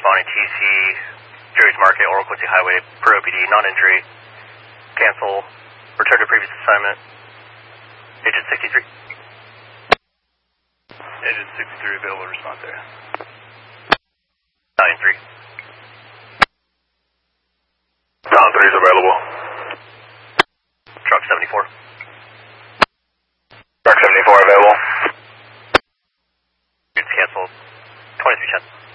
responding TC, Jerry's Market, Oral Quincy Highway, per OPD, non-injury, cancel, return to previous assignment, agent 63. Agent 63 available to respond there. 9-3. 9-3 is available. Truck 74. Truck 74 available. It's canceled, 2310.